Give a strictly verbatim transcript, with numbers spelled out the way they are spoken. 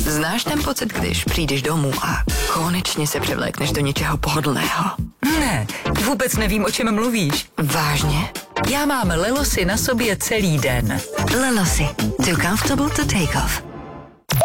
Znáš ten pocit, když přijdeš domů a konečně se převlékneš do něčeho pohodlného? Ne, vůbec nevím, o čem mluvíš. Vážně? Já mám Lelosy na sobě celý den. Lelosy. Too comfortable to take off.